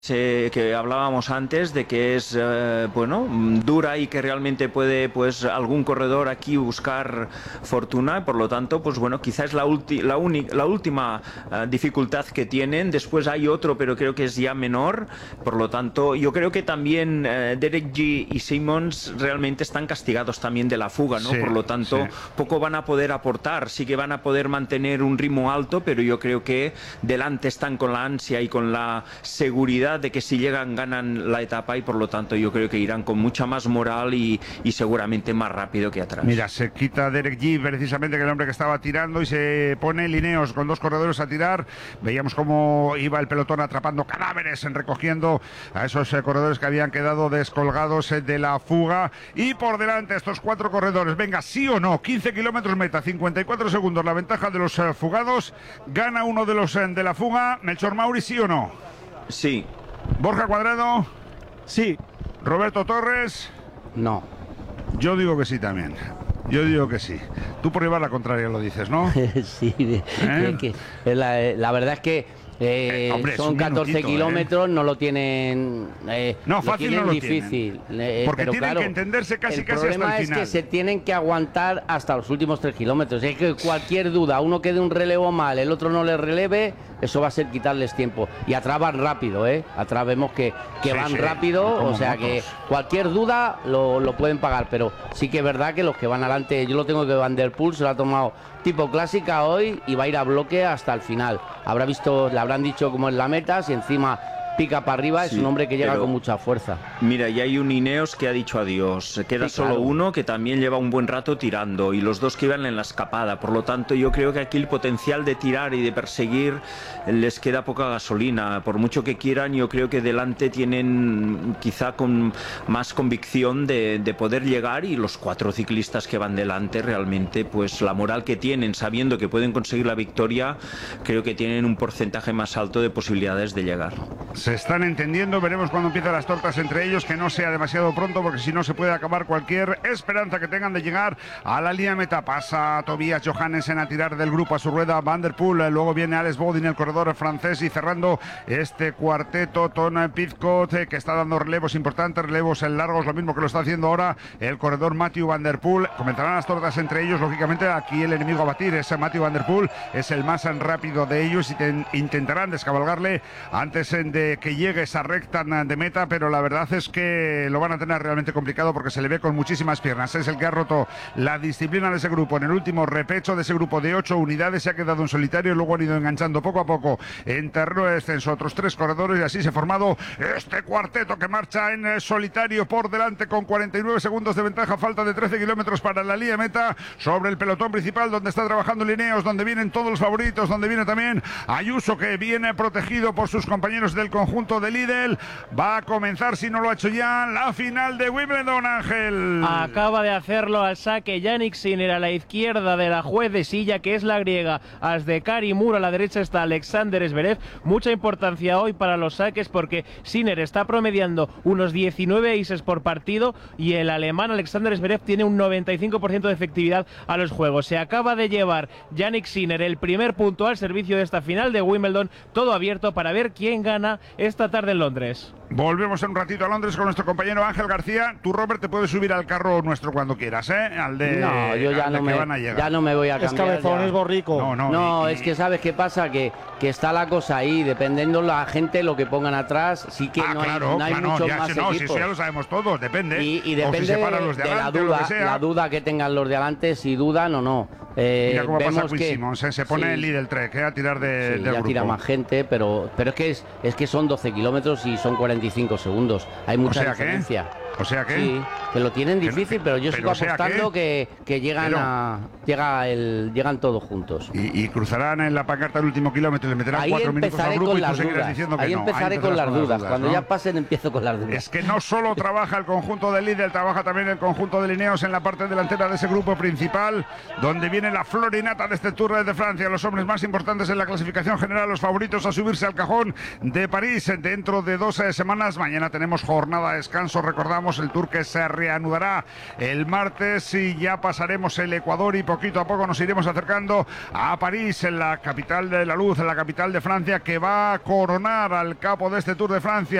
que hablábamos antes de que es dura y que realmente puede pues algún corredor aquí buscar fortuna, por lo tanto pues bueno, quizás es la última dificultad que tienen. Después hay otro, pero creo que es ya menor, por lo tanto yo creo que también Derek G y Simmons realmente están castigados también de la fuga, ¿no? Sí, por lo tanto poco van a poder aportar, sí que van a poder mantener un ritmo alto, pero yo creo que delante están con la ansia y con la seguridad de que si llegan ganan la etapa, y por lo tanto yo creo que irán con mucha más moral y seguramente más rápido que atrás. Mira, se quita Derek G, precisamente, que el hombre que estaba tirando, y se pone Lineos con dos corredores a tirar. Veíamos cómo iba el pelotón atrapando cadáveres, recogiendo a esos corredores que habían quedado descolgados de la fuga, y por delante estos cuatro corredores. Venga, sí o no, 15 kilómetros meta, 54 segundos la ventaja de los fugados. Gana uno de los de la fuga. Melchor Mauri, ¿sí o no? Sí. Borja Cuadrado. Sí. Roberto Torres. No. Yo digo que sí también. Yo digo que sí. Tú por llevar la contraria lo dices, ¿no? Sí. La verdad es que hombre, son 14 kilómetros, no lo tienen. No, fácil no lo difícil. Porque pero tienen claro, que entenderse casi el hasta el problema es final. que se tienen que aguantar hasta los últimos 3 kilómetros. Es que cualquier duda, uno que dé un relevo mal, el otro no le releve, eso va a ser quitarles tiempo. Y atrás van rápido, ¿eh? Atrás vemos que van rápido, o sea motos. que cualquier duda lo pueden pagar. Pero sí que es verdad que los que van adelante, yo lo tengo que Van der Poel se lo ha tomado tipo clásica hoy y va a ir a bloque hasta el final. Le habrán dicho cómo es la meta, si encima pica para arriba, es un hombre que llega con mucha fuerza. Mira, y hay un Ineos que ha dicho adiós. Queda solo uno que también lleva un buen rato tirando, y los dos que iban en la escapada. Por lo tanto, yo creo que aquí el potencial de tirar y de perseguir les queda poca gasolina. Por mucho que quieran, yo creo que delante tienen quizá con más convicción de poder llegar, y los cuatro ciclistas que van delante realmente, pues la moral que tienen, sabiendo que pueden conseguir la victoria, creo que tienen un porcentaje más alto de posibilidades de llegar. Se están entendiendo, veremos cuando empiezan las tortas entre ellos, que no sea demasiado pronto, porque si no se puede acabar cualquier esperanza que tengan de llegar a la línea meta. Pasa Tobias Johannessen a tirar del grupo, a su rueda Van der Poel, luego viene Alex Bodin, el corredor francés, y cerrando este cuarteto Ton Pidcock, que está dando relevos importantes, relevos en largos, lo mismo que lo está haciendo ahora el corredor Mathieu Van der Poel. Comenzarán las tortas entre ellos, lógicamente aquí el enemigo a batir es Mathieu Van der Poel, es el más rápido de ellos, y intentarán descabalgarle antes de que llegue esa recta de meta, pero la verdad es que lo van a tener realmente complicado porque se le ve con muchísimas piernas. Es el que ha roto la disciplina de ese grupo en el último repecho de ese grupo de 8 unidades, se ha quedado en solitario, luego han ido enganchando poco a poco en terreno de descenso otros 3 corredores, y así se ha formado este cuarteto que marcha en solitario por delante con 49 segundos de ventaja, falta de 13 kilómetros para la línea meta, sobre el pelotón principal donde está trabajando Lineos, donde vienen todos los favoritos, donde viene también Ayuso, que viene protegido por sus compañeros del conjunto de Lidl. Va a comenzar, si no lo ha hecho ya, la final de Wimbledon, Ángel. Acaba de hacerlo al saque Yannick Sinner a la izquierda de la juez de silla, que es la griega. Asdekari Mur, a la derecha está Alexander Zverev. Mucha importancia hoy para los saques porque Sinner está promediando unos 19 aces por partido y el alemán Alexander Zverev tiene un 95% de efectividad a los juegos. Se acaba de llevar Yannick Sinner el primer punto al servicio de esta final de Wimbledon, todo abierto para ver quién gana esta tarde en Londres. Volvemos en un ratito a Londres con nuestro compañero Ángel García. Tú, Robert, te puedes subir al carro nuestro cuando quieras, ¿eh? Al de, no, yo ya no me voy a cambiar. Es cabezón, es borrico. No, es que ¿sabes qué pasa? Que está la cosa ahí, dependiendo la gente lo que pongan atrás, sí que no hay muchos más equipos. Si eso ya lo sabemos todos, depende. Y depende si los de adelante, la duda que tengan los de adelante, si dudan o no. Mira cómo pasa vemos Quinn Simmons, se pone el Lidl Trek a tirar del ya grupo. Tira más gente, pero es que son 12 kilómetros y son 45 segundos. Hay mucha diferencia. O sea que sí, que lo tienen difícil, pero yo sigo apostando que llegan todos juntos. Y cruzarán en la pancarta el último kilómetro y le meterán 4 minutos al grupo y tú seguirás diciendo que ahí no. Empezaré con las dudas. Cuando ya pasen empiezo con las dudas. Es que no solo trabaja el conjunto de Lidl, trabaja también el conjunto de Lineos en la parte delantera de ese grupo principal, donde viene la florinata de este Tour de Francia, los hombres más importantes en la clasificación general, los favoritos a subirse al cajón de París dentro de 2 semanas. Mañana tenemos jornada de descanso, recordamos, recordamos, el Tour que se reanudará el martes y ya pasaremos el Ecuador y poquito a poco nos iremos acercando a París, en la capital de la luz, en la capital de Francia, que va a coronar al capo de este Tour de Francia.